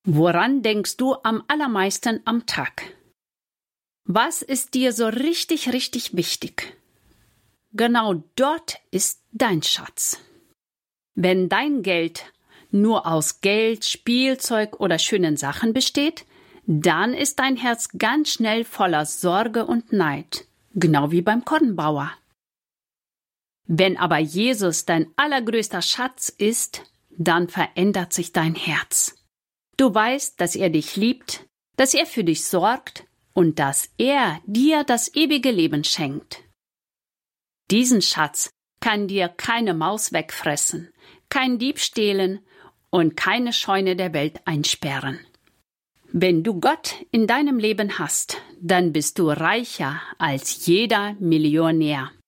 Woran denkst du am allermeisten am Tag? Was ist dir so richtig wichtig? Genau dort ist dein Schatz. Wenn dein Geld nur aus Geld, Spielzeug oder schönen Sachen besteht, dann ist dein Herz ganz schnell voller Sorge und Neid, genau wie beim Kornbauer. Wenn aber Jesus dein allergrößter Schatz ist, dann verändert sich dein Herz. Du weißt, dass er dich liebt, dass er für dich sorgt und dass er dir das ewige Leben schenkt. Diesen Schatz kann dir keine Maus wegfressen, kein Dieb stehlen und keine Scheune der Welt einsperren. Wenn du Gott in deinem Leben hast, dann bist du reicher als jeder Millionär.